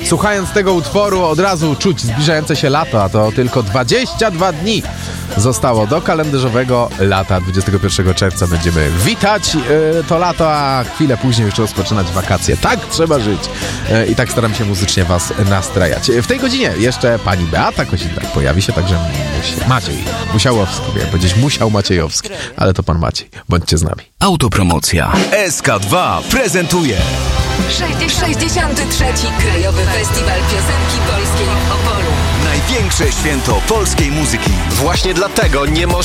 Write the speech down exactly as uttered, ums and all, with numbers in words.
Słuchając tego utworu od razu czuć zbliżające się lato, a to tylko dwadzieścia dwa dni zostało do kalendarzowego lata. dwudziestego pierwszego czerwca będziemy witać yy, to lato, a chwilę później już rozpoczynać wakacje. Tak trzeba żyć. Yy, I tak staram się muzycznie was nastrajać. W tej godzinie jeszcze pani Beata Kozidrak pojawi się, także musi, Maciej Musiałowski, miałem powiedzieć Musiał Maciejowski, ale to pan Maciej. Bądźcie z nami. Autopromocja. S K dwa prezentuje sześćdziesiąty trzeci Krajowy Festiwal Piosenki Polskiej w Opolu. największe święto polskiej muzyki. Właśnie dlatego nie może